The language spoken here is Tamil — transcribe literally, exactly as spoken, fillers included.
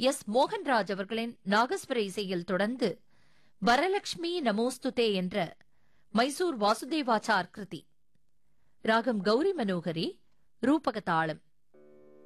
எஸ் மோகன்ராஜ் அவர்களின் நாகஸ்வர இசையில் தொடர்ந்து வரலட்சுமி நமோஸ்துதே என்ற மைசூர் வாசுதேவாச்சார் கிருதி. ராகம் கௌரி மனோகரி, ரூபக தாளம்.